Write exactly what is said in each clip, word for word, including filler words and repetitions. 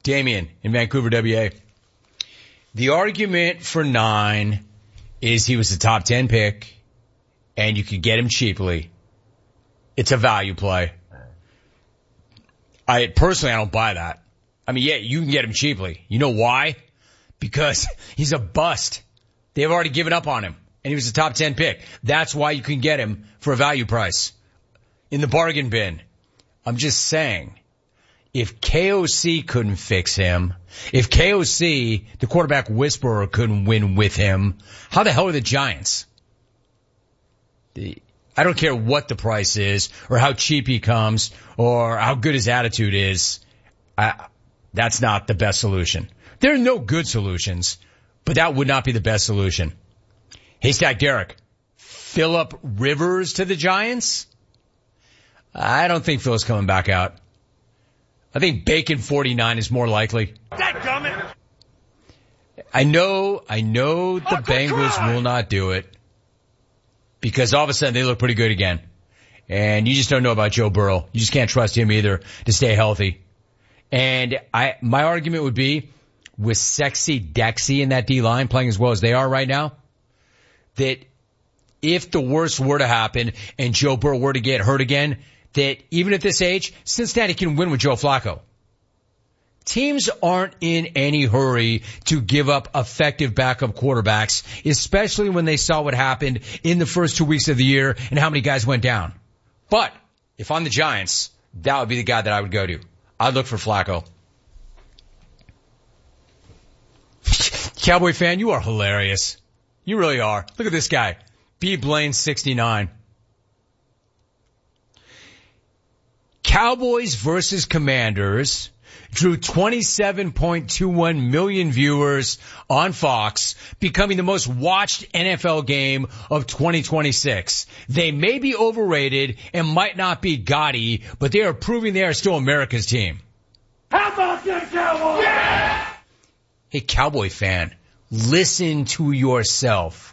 Damien in Vancouver, W A. The argument for nine is he was a top ten pick and you could get him cheaply. It's a value play. I personally, I don't buy that. I mean, yeah, you can get him cheaply. You know why? Because he's a bust. They've already given up on him and he was a top ten pick. That's why you can get him for a value price in the bargain bin. I'm just saying, if K O C couldn't fix him, if K O C, the quarterback whisperer, couldn't win with him, how the hell are the Giants? The, I don't care what the price is or how cheap he comes or how good his attitude is. I, that's not the best solution. There are no good solutions, but that would not be the best solution. Haystack Derek, Phillip Rivers to the Giants? I don't think Phil's coming back out. I think Bacon forty-nine is more likely. Dadgummit. I know, I know the Bengals will not do it because all of a sudden they look pretty good again. And you just don't know about Joe Burrow. You just can't trust him either to stay healthy. And I, my argument would be with Sexy Dexy in that D-line playing as well as they are right now, that if the worst were to happen and Joe Burrow were to get hurt again, that even at this age, Cincinnati can win with Joe Flacco. Teams aren't in any hurry to give up effective backup quarterbacks, especially when they saw what happened in the first two weeks of the year and how many guys went down. But if I'm the Giants, that would be the guy that I would go to. I'd look for Flacco. Cowboy fan, you are hilarious. You really are. Look at this guy. B. Blaine sixty-nine. Cowboys versus Commanders drew twenty-seven point two one million viewers on Fox, becoming the most watched N F L game of twenty twenty-six. They may be overrated and might not be gaudy, but they are proving they are still America's team. How about them Cowboys? Yeah! Hey, Cowboy fan, listen to yourself.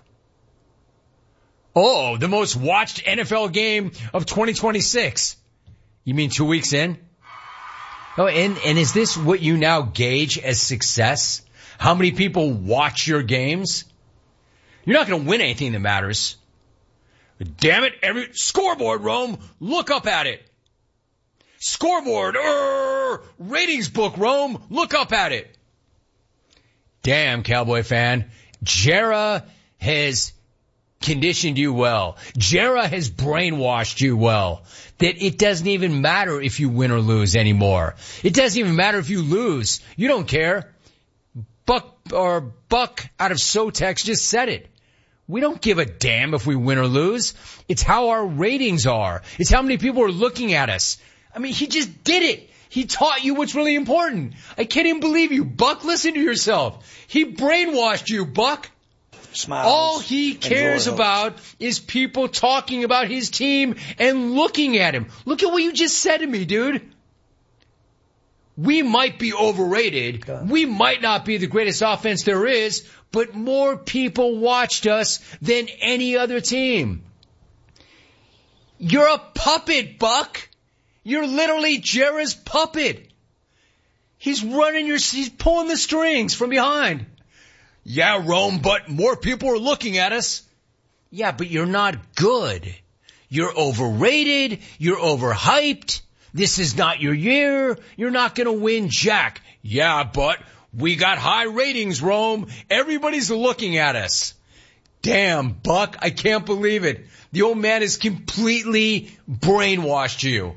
Oh, the most watched N F L game of twenty twenty-six. You mean two weeks in? Oh, and, and is this what you now gauge as success? How many people watch your games? You're not going to win anything that matters. But damn it, every scoreboard, Rome, look up at it. Scoreboard, er, ratings book, Rome, look up at it. Damn, Cowboy fan, Jera has conditioned you well. Jera has brainwashed you well. That it doesn't even matter if you win or lose anymore. It doesn't even matter if you lose. You don't care. Buck or Buck out of Sotex just said it. We don't give a damn if we win or lose. It's how our ratings are. It's how many people are looking at us. I mean, he just did it. He taught you what's really important. I can't even believe you. Buck, listen to yourself. He brainwashed you, Buck. Smiles. All he cares about is people talking about his team and looking at him. Look at what you just said to me, dude. We might be overrated. We might not be the greatest offense there is, but more people watched us than any other team. You're a puppet, Buck. You're literally Jera's puppet. He's running your, he's pulling the strings from behind. Yeah, Rome, but more people are looking at us. Yeah, but you're not good. You're overrated. You're overhyped. This is not your year. You're not going to win jack. Yeah, but we got high ratings, Rome. Everybody's looking at us. Damn, Buck, I can't believe it. The old man has completely brainwashed you.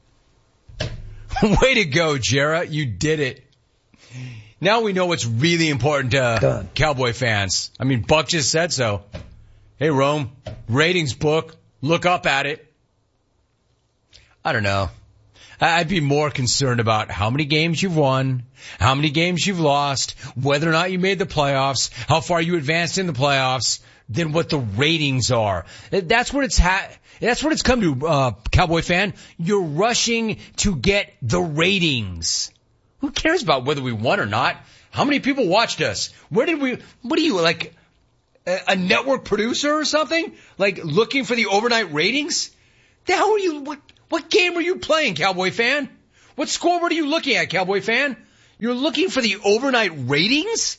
Way to go, Jera. You did it. Now we know what's really important to Done. Cowboy fans. I mean, Buck just said so. Hey, Rome, ratings book, look up at it. I don't know. I'd be more concerned about how many games you've won, how many games you've lost, whether or not you made the playoffs, how far you advanced in the playoffs, than what the ratings are. That's what it's ha- that's what it's come to, uh, Cowboy fan. You're rushing to get the ratings. Who cares about whether we won or not? How many people watched us? Where did we, what are you, like a, a network producer or something? Like looking for the overnight ratings? The hell are you, what, what game are you playing, Cowboy fan? What scoreboard are you looking at, Cowboy fan? You're looking for the overnight ratings?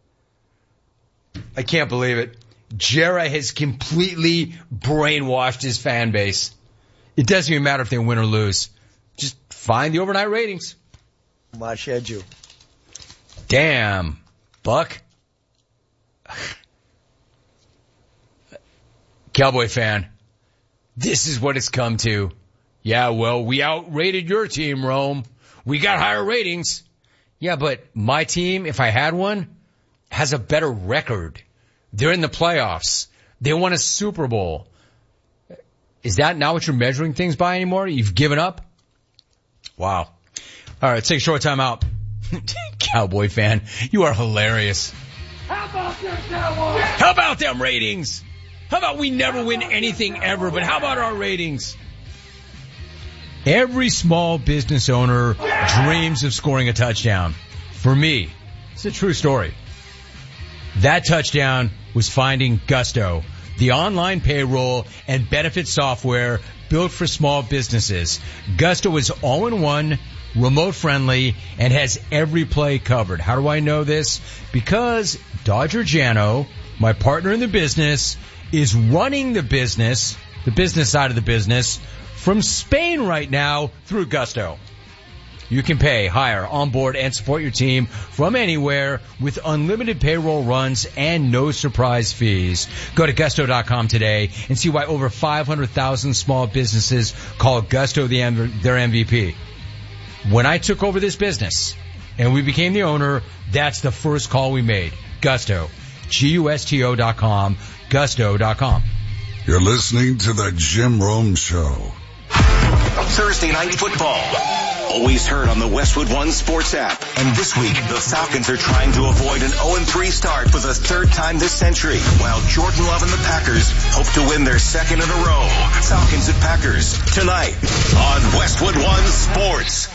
I can't believe it. Jera has completely brainwashed his fan base. It doesn't even matter if they win or lose. Just find the overnight ratings. My schedule. Damn, Buck. Cowboy fan, this is what it's come to. Yeah, well, we outrated your team, Rome. We got higher ratings. Yeah, but my team, if I had one, has a better record. They're in the playoffs. They won a Super Bowl. Is that not what you're measuring things by anymore? You've given up? Wow. All right, let's take a short time out. Cowboy fan, you are hilarious. How about them Cowboys? How about them ratings? How about we never win anything ever, but how about our ratings? Every small business owner dreams of scoring a touchdown. For me, it's a true story. That touchdown was finding Gusto, the online payroll and benefit software built for small businesses. Gusto is all-in-one, remote-friendly, and has every play covered. How do I know this? Because Dodger Jano, my partner in the business, is running the business, the business side of the business, from Spain right now through Gusto. You can pay, hire, onboard, and support your team from anywhere with unlimited payroll runs and no surprise fees. Go to gusto dot com today and see why over five hundred thousand small businesses call Gusto the M- their M V P. When I took over this business and we became the owner, that's the first call we made. Gusto. G U S T O dot com. Gusto dot com. You're listening to the Jim Rome Show. Thursday night football. Always heard on the Westwood One Sports app. And this week, the Falcons are trying to avoid an oh and three start for the third time this century, while Jordan Love and the Packers hope to win their second in a row. Falcons at Packers tonight on Westwood One Sports.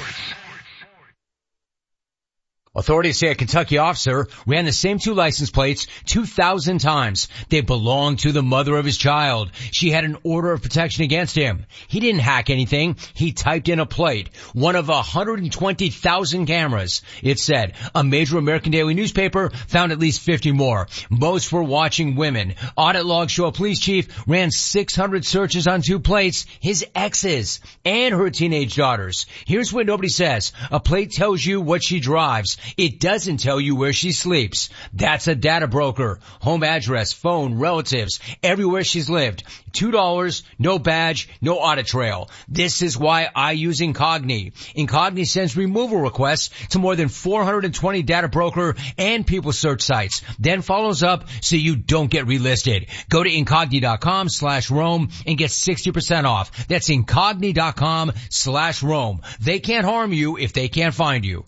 Authorities say a Kentucky officer ran the same two license plates two thousand times. They belonged to the mother of his child. She had an order of protection against him. He didn't hack anything. He typed in a plate. One of one hundred twenty thousand cameras. It said a major American daily newspaper found at least fifty more. Most were watching women. Audit logs show a police chief ran six hundred searches on two plates, his exes and her teenage daughters. Here's what nobody says. A plate tells you what she drives. It doesn't tell you where she sleeps. That's a data broker. Home address, phone, relatives, everywhere she's lived. Two dollars, no badge, no audit trail. This is why I use Incogni. Incogni sends removal requests to more than four hundred twenty data broker and people search sites. Then follows up so you don't get relisted. Go to Incogni dot com slash Rome and get sixty percent off. That's Incogni dot com slash Rome. They can't harm you if they can't find you.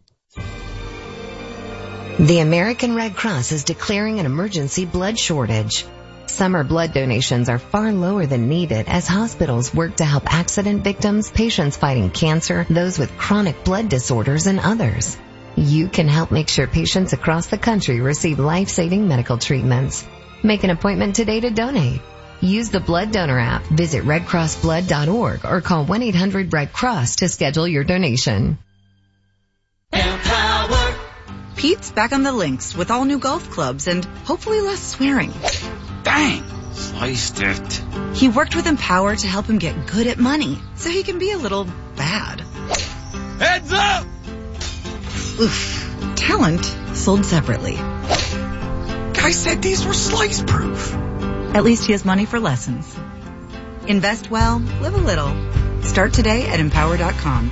The American Red Cross is declaring an emergency blood shortage. Summer blood donations are far lower than needed as hospitals work to help accident victims, patients fighting cancer, those with chronic blood disorders, and others. You can help make sure patients across the country receive life-saving medical treatments. Make an appointment today to donate. Use the Blood Donor app, visit red cross blood dot org, or call one eight hundred red cross to schedule your donation. Empower. Pete's back on the links with all new golf clubs and hopefully less swearing. Dang, sliced it. He worked with Empower to help him get good at money so he can be a little bad. Heads up! Oof. Talent sold separately. Guy said these were slice proof. At least he has money for lessons. Invest well, live a little. Start today at empower dot com.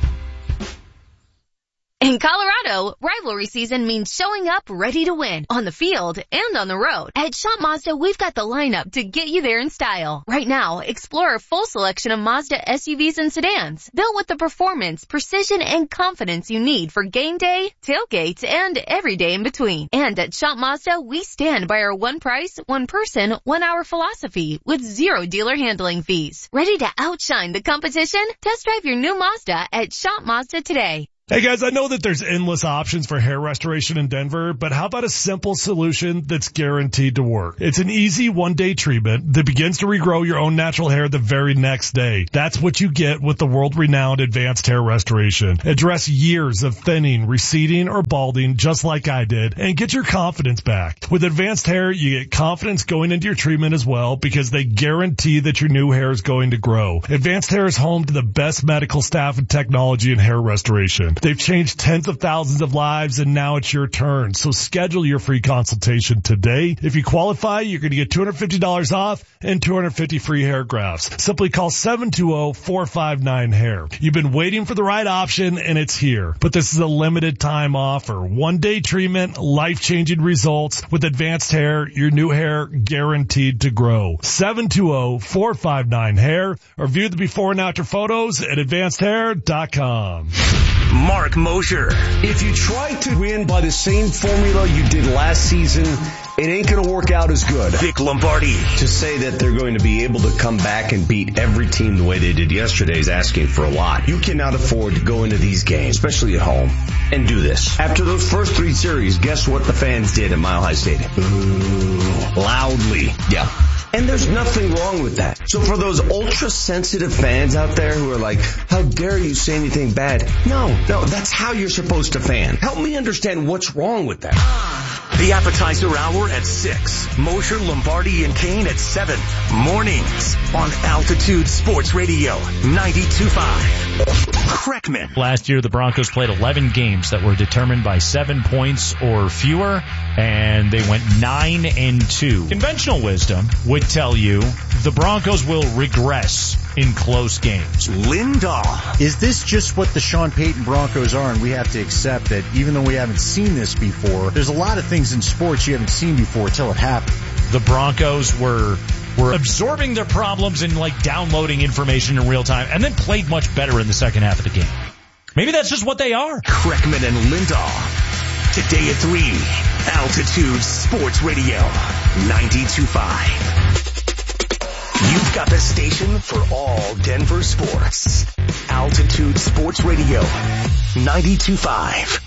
In Colorado, rivalry season means showing up ready to win on the field and on the road. At Shop Mazda, we've got the lineup to get you there in style. Right now, explore a full selection of Mazda S U Vs and sedans, built with the performance, precision, and confidence you need for game day, tailgates, and every day in between. And at Shop Mazda, we stand by our one price, one person, one hour philosophy with zero dealer handling fees. Ready to outshine the competition? Test drive your new Mazda at Shop Mazda today. Hey guys, I know that there's endless options for hair restoration in Denver, but how about a simple solution that's guaranteed to work? It's an easy one-day treatment that begins to regrow your own natural hair the very next day. That's what you get with the world-renowned Advanced Hair Restoration. Address years of thinning, receding, or balding just like I did, and get your confidence back. With Advanced Hair, you get confidence going into your treatment as well because they guarantee that your new hair is going to grow. Advanced Hair is home to the best medical staff and technology in hair restoration. They've changed tens of thousands of lives, and now it's your turn. So schedule your free consultation today. If you qualify, you're going to get two hundred fifty dollars off and two hundred fifty free hair grafts. Simply call seven two zero, four five nine, hair. You've been waiting for the right option, and it's here. But this is a limited time offer. One-day treatment, life-changing results. With Advanced Hair, your new hair guaranteed to grow. seven two zero, four five nine, hair, or view the before and after photos at advanced hair dot com. Mark Mosher. If you try to win by the same formula you did last season, it ain't going to work out as good. Vic Lombardi. To say that they're going to be able to come back and beat every team the way they did yesterday is asking for a lot. You cannot afford to go into these games, especially at home, and do this. After those first three series, guess what the fans did at Mile High Stadium? Ooh, loudly. Yeah. And there's nothing wrong with that. So for those ultra-sensitive fans out there who are like, how dare you say anything bad? No, no, that's how you're supposed to fan. Help me understand what's wrong with that. The appetizer hour at six. Mosher, Lombardi, and Kane at seven. Mornings on Altitude Sports Radio, ninety-two point five. Kreckman. Last year, the Broncos played eleven games that were determined by seven points or fewer, and they went nine and two. Conventional wisdom would tell you the Broncos will regress in close games. Lindahl. Is this just what the Sean Payton Broncos are, and we have to accept that even though we haven't seen this before, there's a lot of things in sports you haven't seen before till it happened. The Broncos were were absorbing their problems and like downloading information in real time, and then played much better in the second half of the game. Maybe that's just what they are. Kreckman and Lindahl. Today at three. Altitude Sports Radio, ninety-two point five. You've got the station for all Denver sports. Altitude Sports Radio, ninety-two point five.